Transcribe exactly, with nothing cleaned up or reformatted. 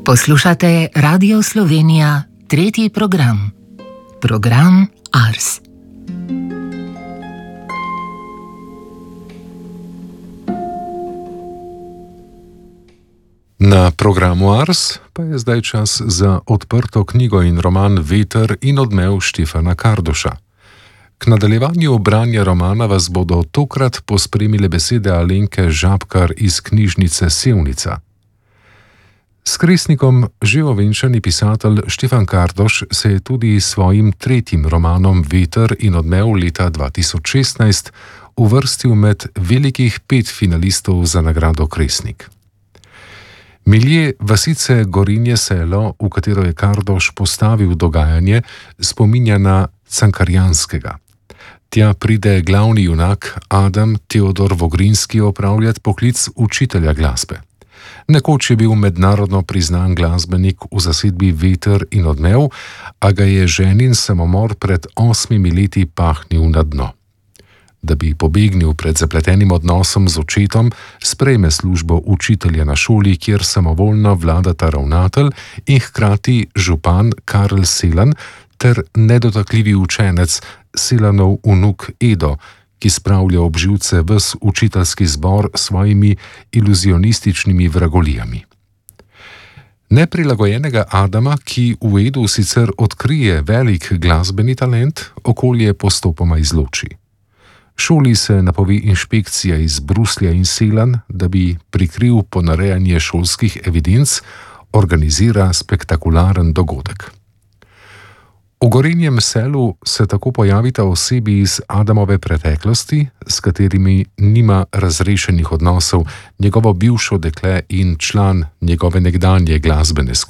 Poslušate Radio Slovenija, tretji program. Program Ars. Na programu Ars pa je zdaj čas za odprto knjigo in roman Veter in odmev Štefana Kardoša. K nadaljevanju branja romana vas bodo tokrat pospremile besede Alenke Žabkar iz knjižnice Sevnica. S Kresnikom že ovenčani pisatelj Štefan Kardoš se je tudi s svojim tretjim romanom Veter in odmev leta dva tisoč šestnajst uvrstil med velikih pet finalistov za nagrado Kresnik. Milje vasice Gorinje selo, v katero je Kardoš postavil dogajanje, spominja na Cankarjanskega. Tja pride glavni junak Adam Teodor Vogrinski opravljati poklic učitelja glasbe. Nekoč je bil mednarodno priznan glasbenik v zasedbi Veter in odmev, a ga je ženin samomor pred osmimi leti pahnil na dno. Da bi pobegnil pred zapletenim odnosom z očetom, sprejme službo učitelja na šoli, kjer samovoljno vladata ravnatelj in hkrati župan Karl Selan ter nedotakljivi učenec Selanov vnuk Edo, ki spravlja ob živce ves učiteljski zbor s svojimi iluzionističnimi vragolijami. Neprilagojenega Adama, ki v Edu sicer odkrije velik glasbeni talent, okolje postopoma izloči. Šoli se napovi inšpekcija iz Bruslja in Selan, da bi prikril ponarejanje šolskih evidenc, organizira spektakularen dogodek. V Gorenjem selu se tako pojavita osebi iz Adamove preteklosti, s katerimi nima razrešenih odnosov, njegovo bivšo dekle in član njegove nekdanje glasbene skupine.